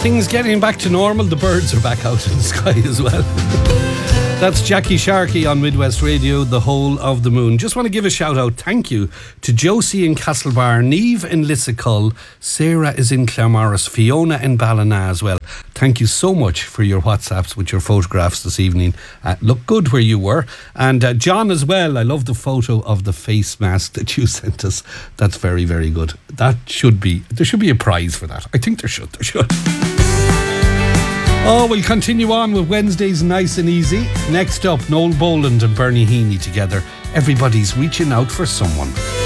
Things getting back to normal. The birds are back out in the sky as well. That's Jackie Sharkey on Midwest Radio, The Whole of the Moon. Just want to give a shout out, thank you to Josie in Castlebar, Niamh in Lissacull, Sarah is in Claremorris, Fiona in Ballina as well. Thank you so much for your WhatsApps with your photographs this evening. Look good where you were. And John as well, I love the photo of the face mask that you sent us. That's very, very good. There should be a prize for that. I think there should. Oh, we'll continue on with Wednesdays Nice and Easy. Next up, Noel Boland and Bernie Heaney together. Everybody's reaching out for someone.